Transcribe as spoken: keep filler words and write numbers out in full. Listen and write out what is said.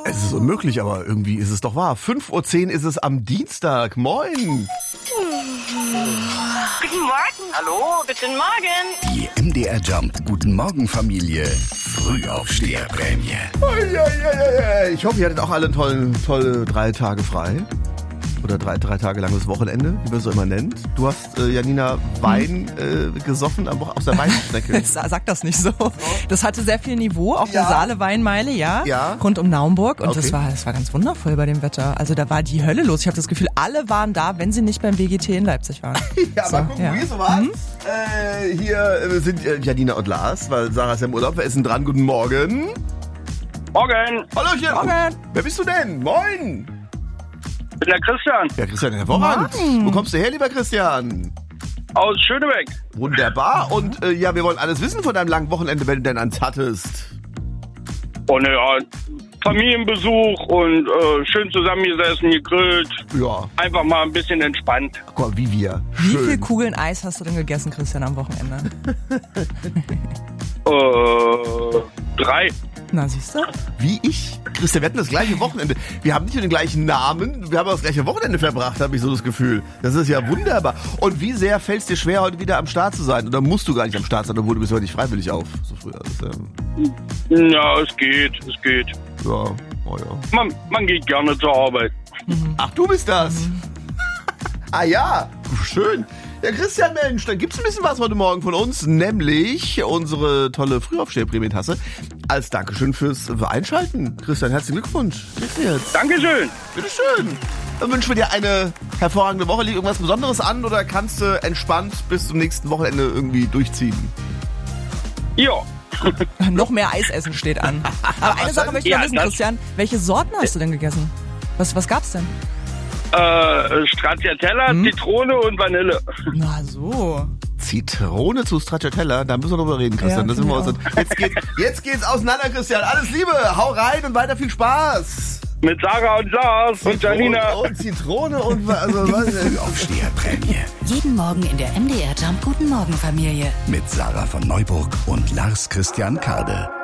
Es ist unmöglich, aber irgendwie ist es doch wahr. fünf Uhr zehn ist es am Dienstag. Moin. Guten Morgen. Hallo, guten Morgen. Die M D R Jump Guten Morgen Familie Frühaufsteherprämie. Oh, ja, ja, ja. Ich hoffe, ihr hattet auch alle einen tollen, tolle drei Tage frei. Oder drei, drei Tage langes Wochenende, wie man es so immer nennt. Du hast, äh, Janina, Wein äh, gesoffen am Woche aus der Weinschnecke. Sag das nicht so. Das hatte sehr viel Niveau auf Ja. der Saale-Weinmeile, ja, Ja. rund um Naumburg. Und Okay. das war das war ganz wundervoll bei dem Wetter. Also da war die Hölle los. Ich habe das Gefühl, alle waren da, wenn sie nicht beim W G T in Leipzig waren. Ja, So, mal gucken, ja. wie so was. Äh, hier äh, sind äh, Janina und Lars, weil Sarah ist ja im Urlaub. Wir essen dran. Guten Morgen. Morgen, Hallöchen. Morgen. Wer bist du denn? Moin. ich bin der Christian Ja, Christian, hervorragend. Wo kommst du her, lieber Christian? aus Schönebeck. Wunderbar. Und äh, ja, wir wollen alles wissen von deinem langen Wochenende, wenn du denn eins hattest. Und ja, Familienbesuch und äh, schön zusammengesessen, gegrillt. Ja, Einfach mal ein bisschen entspannt. guck mal, wie wir. Wie Schön. viel Kugeln Eis hast du denn gegessen, Christian, am Wochenende? Äh, drei. Na, siehst du? Wie ich? Christian, wir hatten das gleiche Wochenende. Wir haben nicht nur den gleichen Namen, wir haben auch das gleiche Wochenende verbracht, habe ich so das Gefühl. Das ist ja wunderbar. Und wie sehr fällt es dir schwer, heute wieder am Start zu sein? Oder musst du gar nicht am Start sein, obwohl du bist heute nicht freiwillig auf? So früher. Das, ähm, Ja, es geht, es geht. ja, oh ja. Man, man geht gerne zur Arbeit. Ach, du bist das? Ah ja, schön. Ja, Christian, Mensch, dann gibt's ein bisschen was heute Morgen von uns, nämlich unsere tolle Frühaufsteher-Prämientasse als Dankeschön fürs Einschalten. Christian, herzlichen Glückwunsch. Kriegst du jetzt. Dankeschön. Bitteschön. Dann wünschen wir dir eine hervorragende Woche. Liegt irgendwas Besonderes an oder kannst du entspannt bis zum nächsten Wochenende irgendwie durchziehen? Ja, Noch mehr Eis essen steht an. Aber eine Sache möchte ich Ja, noch wissen, das- Christian. Welche Sorten hast du denn gegessen? Was, was gab's denn? äh, Stracciatella, Zitrone und Vanille. Na so. Zitrone zu Stracciatella, da müssen wir drüber reden, Christian. Ja, das sind wir finde uns. Jetzt, geht, jetzt geht's auseinander, Christian. Alles Liebe, hau rein und weiter viel Spaß. Mit Sarah und Lars und Janina. Und Zitrone und also, was, Frühaufsteherprämie Jeden Morgen in der M D R Jump Guten Morgen Familie. mit Sarah von Neuburg und Lars Christian Kade.